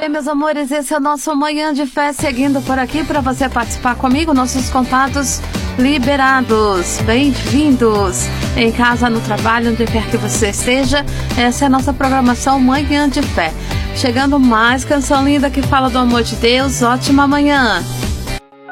Bem, meus amores, esse é o nosso Manhã de Fé, seguindo por aqui para você participar comigo, nossos contatos liberados. Bem-vindos em casa, no trabalho, onde quer que você esteja. Essa é a nossa programação Manhã de Fé. Chegando mais canção linda que fala do amor de Deus. Ótima manhã!